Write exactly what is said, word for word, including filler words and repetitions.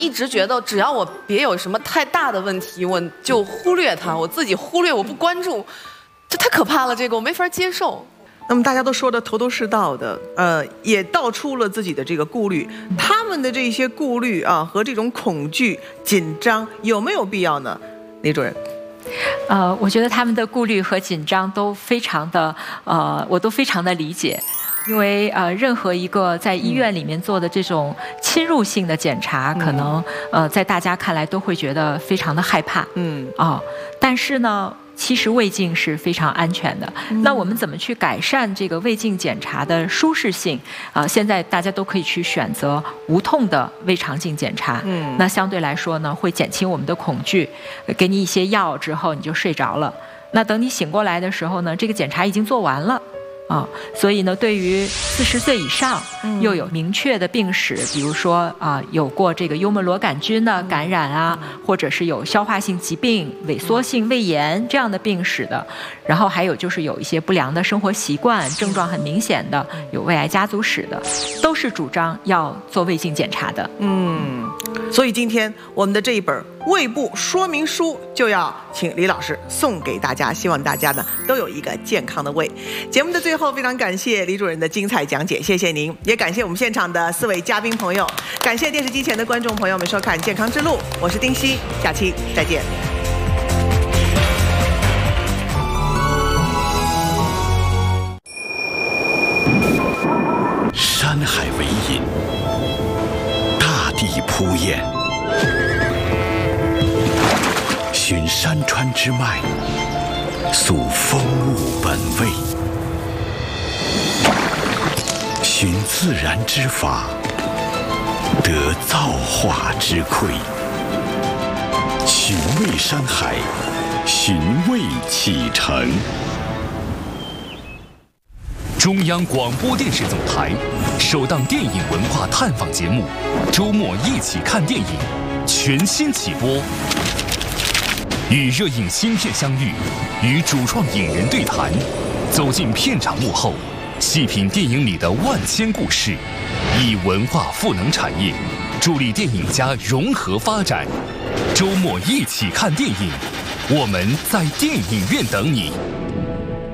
一直觉得只要我别有什么太大的问题，我就忽略它，我自己忽略，我不关注，这太可怕了，这个我没法接受。 那么大家都说的头头是道的，呃，也道出了自己的这个顾虑，他们的这些顾虑啊和这种恐惧、紧张有没有必要呢？李主任。 呃，我觉得他们的顾虑和紧张都非常的，呃，我都非常的理解。因为呃，任何一个在医院里面做的这种侵入性的检查，嗯、可能呃，在大家看来都会觉得非常的害怕。嗯啊、哦，但是呢，其实胃镜是非常安全的。嗯、那我们怎么去改善这个胃镜检查的舒适性？啊、呃，现在大家都可以去选择无痛的胃肠镜检查。嗯，那相对来说呢，会减轻我们的恐惧，给你一些药之后你就睡着了。那等你醒过来的时候呢，这个检查已经做完了。啊，所以呢，对于四十岁以上又有明确的病史，比如说啊，有过这个幽门螺杆菌的感染啊，或者是有消化性疾病、萎缩性胃炎这样的病史的，然后还有就是有一些不良的生活习惯，症状很明显的，有胃癌家族史的，都是主张要做胃镜检查的。 嗯，所以今天我们的这一本胃部说明书就要请李老师送给大家，希望大家呢都有一个健康的胃。节目的最后，非常感谢李主任的精彩讲解，谢谢您，也感谢我们现场的四位嘉宾朋友，感谢电视机前的观众朋友们收看《健康之路》，我是丁希，下期再见。 山海为引，大地铺衍。寻山川之脉，溯风物本味，寻自然之法，得造化之馈。寻味山海，寻味启程。 中央广播电视总台首档电影文化探访节目《周末一起看电影》全新起播。与热映新片相遇，与主创影人对谈，走进片场幕后，细品电影里的万千故事，以文化赋能产业，助力电影家融合发展。周末一起看电影，我们在电影院等你。